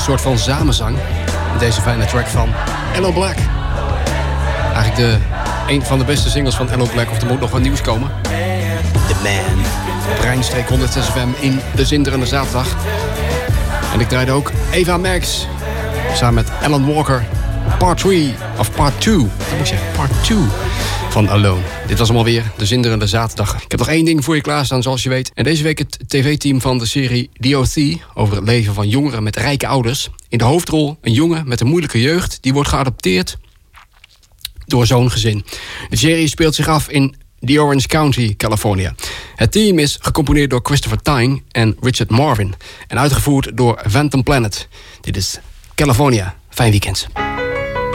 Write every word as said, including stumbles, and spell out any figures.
soort van samenzang. Met deze fijne track van Aloe Blacc. Eigenlijk de, een van de beste singles van Aloe Blacc. Of er moet nog wat nieuws komen. The Man. Op Rijnstreek honderdzes F M in de zinderende zaterdag. En ik draaide ook Eva Max. Samen met Alan Walker. Part drie of Part twee. Dat moet ik zeggen, Part twee van Alone. Dit was allemaal weer de zinderende zaterdag. Ik heb nog één ding voor je klaarstaan, zoals je weet. En deze week het tv-team van de serie D O T... over het leven van jongeren met rijke ouders. In de hoofdrol een jongen met een moeilijke jeugd. Die wordt geadopteerd door zo'n gezin. De serie speelt zich af in The Orange County, California. Het team is gecomponeerd door Christopher Tyne en Richard Marvin. En uitgevoerd door Phantom Planet. Dit is California. Fijn weekend.